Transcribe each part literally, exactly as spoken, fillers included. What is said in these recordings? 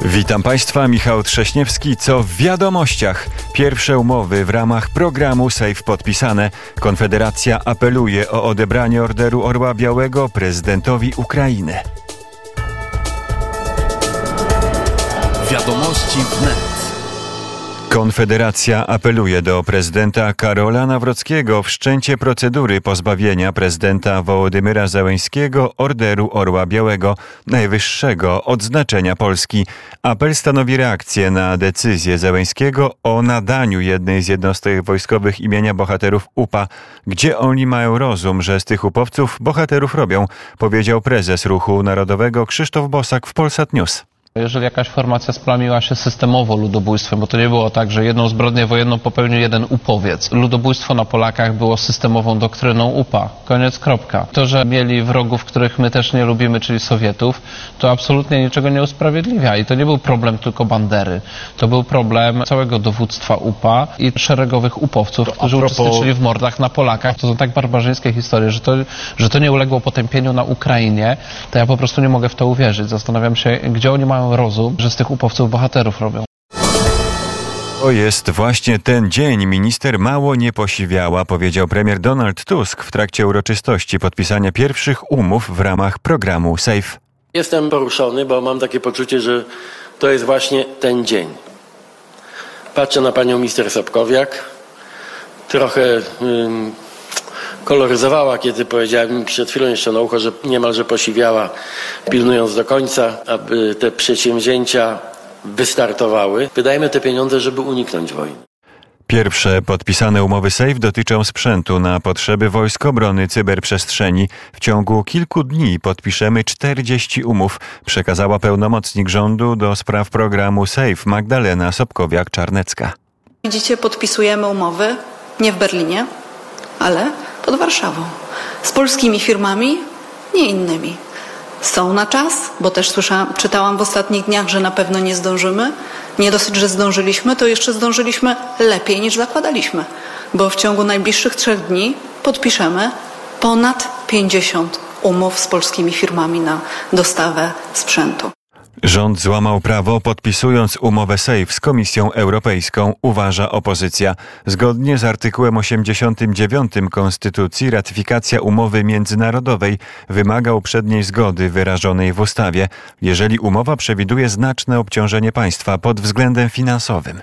Witam Państwa, Michał Trześniewski. Co w wiadomościach? Pierwsze umowy w ramach programu SAFE podpisane. Konfederacja apeluje o odebranie Orderu Orła Białego prezydentowi Ukrainy. Wiadomości wnet. Konfederacja apeluje do prezydenta Karola Nawrockiego o wszczęcie procedury pozbawienia prezydenta Wołodymyra Zełenskiego Orderu Orła Białego, najwyższego odznaczenia Polski. Apel stanowi reakcję na decyzję Zełenskiego o nadaniu jednej z jednostek wojskowych imienia bohaterów U P A. Gdzie oni mają rozum, że z tych upowców bohaterów robią, powiedział prezes Ruchu Narodowego Krzysztof Bosak w Polsat News. Jeżeli jakaś formacja splamiła się systemowo ludobójstwem, bo to nie było tak, że jedną zbrodnię wojenną popełnił jeden upowiec. Ludobójstwo na Polakach było systemową doktryną U P A. Koniec, kropka. To, że mieli wrogów, których my też nie lubimy, czyli Sowietów, to absolutnie niczego nie usprawiedliwia. I to nie był problem tylko Bandery. To był problem całego dowództwa U P A i szeregowych upowców, którzy propos... uczestniczyli w mordach na Polakach. To są tak barbarzyńskie historie, że to, że to nie uległo potępieniu na Ukrainie, to ja po prostu nie mogę w to uwierzyć. Zastanawiam się, gdzie oni mają rozum, że z tych upowców bohaterów robią. To jest właśnie ten dzień. Minister mało nie posiwiała, powiedział premier Donald Tusk w trakcie uroczystości podpisania pierwszych umów w ramach programu SAFE. Jestem poruszony, bo mam takie poczucie, że to jest właśnie ten dzień. Patrzę na panią minister Sobkowiak. Trochę ym, koloryzowała, kiedy powiedziałem mi przed chwilą jeszcze na ucho, że niemalże posiwiała, pilnując do końca, aby te przedsięwzięcia wystartowały. Wydajemy te pieniądze, żeby uniknąć wojny. Pierwsze podpisane umowy SAFE dotyczą sprzętu na potrzeby Wojsk Obrony Cyberprzestrzeni. W ciągu kilku dni podpiszemy czterdzieści umów, przekazała pełnomocnik rządu do spraw programu SAFE Magdalena Sobkowiak-Czarnecka. Widzicie, podpisujemy umowy nie w Berlinie, ale pod Warszawą. Z polskimi firmami, nie innymi. Są na czas, bo też słyszałam, czytałam w ostatnich dniach, że na pewno nie zdążymy. Nie dosyć, że zdążyliśmy, to jeszcze zdążyliśmy lepiej niż zakładaliśmy, bo w ciągu najbliższych trzech dni podpiszemy ponad pięćdziesiąt umów z polskimi firmami na dostawę sprzętu. Rząd złamał prawo, podpisując umowę SAFE z Komisją Europejską, uważa opozycja. Zgodnie z artykułem osiemdziesiątym dziewiątym Konstytucji ratyfikacja umowy międzynarodowej wymaga uprzedniej zgody wyrażonej w ustawie, jeżeli umowa przewiduje znaczne obciążenie państwa pod względem finansowym.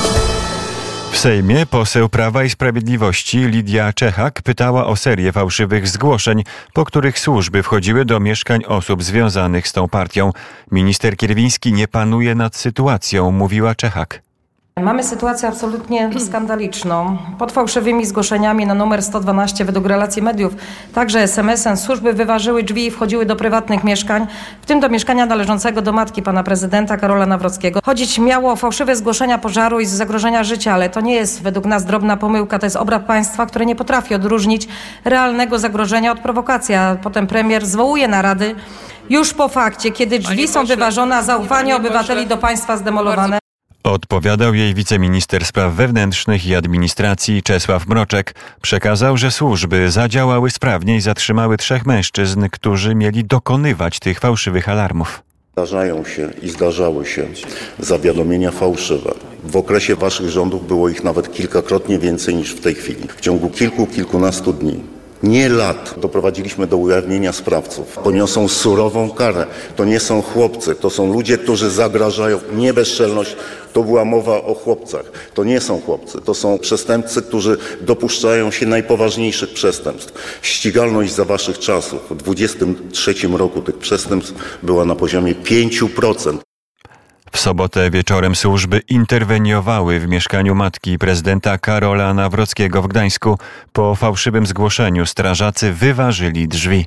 W Sejmie poseł Prawa i Sprawiedliwości Lidia Czechak pytała o serię fałszywych zgłoszeń, po których służby wchodziły do mieszkań osób związanych z tą partią. Minister Kierwiński nie panuje nad sytuacją, mówiła Czechak. Mamy sytuację absolutnie skandaliczną. Pod fałszywymi zgłoszeniami na numer sto dwanaście według relacji mediów, także es em esem służby wyważyły drzwi i wchodziły do prywatnych mieszkań, w tym do mieszkania należącego do matki pana prezydenta Karola Nawrockiego. Chodzić miało o fałszywe zgłoszenia pożaru i zagrożenia życia, ale to nie jest według nas drobna pomyłka, to jest obraz państwa, które nie potrafi odróżnić realnego zagrożenia od prowokacji. A potem premier zwołuje narady już po fakcie, kiedy drzwi są wyważone, a zaufanie obywateli do państwa zdemolowane. Odpowiadał jej wiceminister spraw wewnętrznych i administracji Czesław Mroczek. Przekazał, że służby zadziałały sprawnie i zatrzymały trzech mężczyzn, którzy mieli dokonywać tych fałszywych alarmów. Zdarzają się i zdarzały się zawiadomienia fałszywe. W okresie waszych rządów było ich nawet kilkakrotnie więcej niż w tej chwili. W ciągu kilku, kilkunastu dni, nie lat, doprowadziliśmy do ujawnienia sprawców. Poniosą surową karę. To nie są chłopcy, to są ludzie, którzy zagrażają. Nie bezczelność, to była mowa o chłopcach. To nie są chłopcy, to są przestępcy, którzy dopuszczają się najpoważniejszych przestępstw. Ścigalność za waszych czasów w dwudziestym trzecim roku tych przestępstw była na poziomie pięć procent. W sobotę wieczorem służby interweniowały w mieszkaniu matki prezydenta Karola Nawrockiego w Gdańsku. Po fałszywym zgłoszeniu strażacy wyważyli drzwi.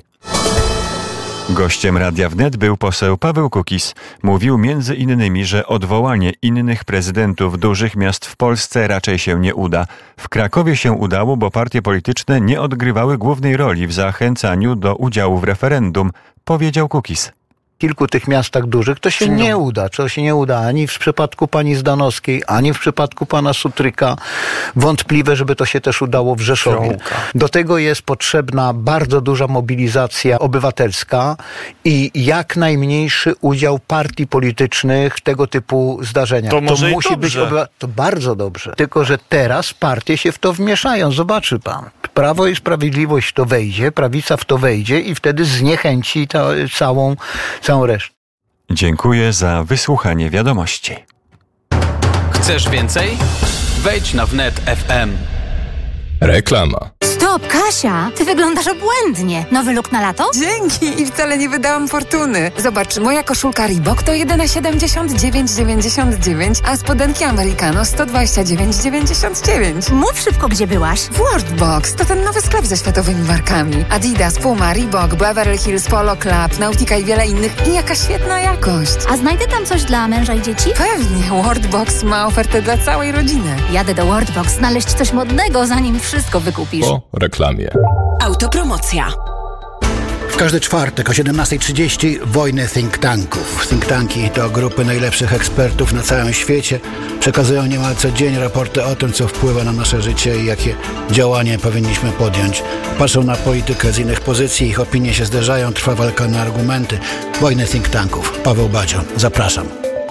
Gościem Radia Wnet był poseł Paweł Kukiz. Mówił między innymi, że odwołanie innych prezydentów dużych miast w Polsce raczej się nie uda. W Krakowie się udało, bo partie polityczne nie odgrywały głównej roli w zachęcaniu do udziału w referendum, powiedział Kukiz. kilku tych miastach dużych, to się nie uda. To się nie uda ani w przypadku pani Zdanowskiej, ani w przypadku pana Sutryka. Wątpliwe, żeby to się też udało w Rzeszowie. Do tego jest potrzebna bardzo duża mobilizacja obywatelska i jak najmniejszy udział partii politycznych w tego typu zdarzeniach. To, może to i musi dobrze. być obywa- to bardzo dobrze. Tylko że teraz partie się w to wmieszają. Zobaczy pan. Prawo i Sprawiedliwość w to wejdzie, prawica w to wejdzie i wtedy zniechęci ta, całą, całą resztę. Dziękuję za wysłuchanie wiadomości. Chcesz więcej? Wejdź na wnet kropka ef em. Reklama. Stop, Kasia! Ty wyglądasz obłędnie. Nowy look na lato? Dzięki i wcale nie wydałam fortuny. Zobacz, moja koszulka Reebok to jedyne siedemdziesiąt dziewięć dziewięćdziesiąt dziewięć, a spodenki Americano sto dwadzieścia dziewięć dziewięćdziesiąt dziewięć. Mów szybko, gdzie byłaś. W Worldbox to ten nowy sklep ze światowymi markami. Adidas, Puma, Reebok, Beverly Hills, Polo Club, Nautica i wiele innych i jaka świetna jakość. A znajdę tam coś dla męża i dzieci? Pewnie, Worldbox ma ofertę dla całej rodziny. Jadę do Worldbox znaleźć coś modnego, zanim wszystko wykupisz. Po reklamie. Autopromocja. W każdy czwartek o siedemnasta trzydzieści wojny think tanków. Think tanki to grupy najlepszych ekspertów na całym świecie. Przekazują niemal co dzień raporty o tym, co wpływa na nasze życie i jakie działania powinniśmy podjąć. Patrzą na politykę z innych pozycji, ich opinie się zderzają, trwa walka na argumenty. Wojny think tanków. Paweł Badzio. Zapraszam.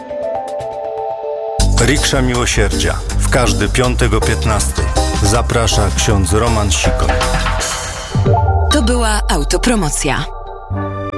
Riksza Miłosierdzia. W każdy piątek o piętnastej. Zaprasza ksiądz Roman Sikor. To była autopromocja.